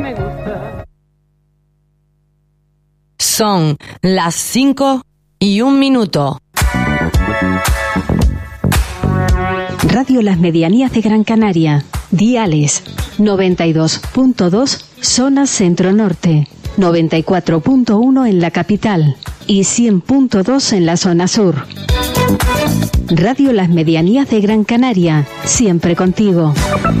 Son las 5:01. Radio Las Medianías de Gran Canaria. Diales 92.2 zona centro-norte, 94.1 en la capital y 100.2 en la zona sur. Radio Las Medianías de Gran Canaria, siempre contigo.